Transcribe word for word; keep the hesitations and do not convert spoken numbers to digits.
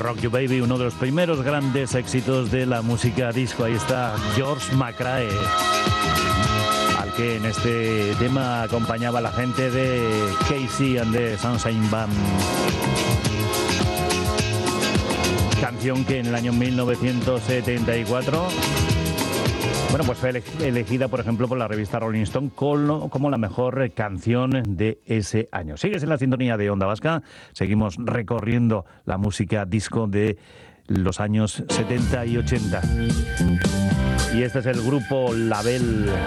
Rock You Baby, uno de los primeros grandes éxitos de la música disco. Ahí está George McRae, al que en este tema acompañaba la gente de Casey and the Sunshine Band. Canción que en el año mil novecientos setenta y cuatro, bueno, pues fue elegida, por ejemplo, por la revista Rolling Stone como la mejor canción de ese año. Sigues en la sintonía de Onda Vasca, seguimos recorriendo la música disco de los años setenta y ochenta. Y este es el grupo Label,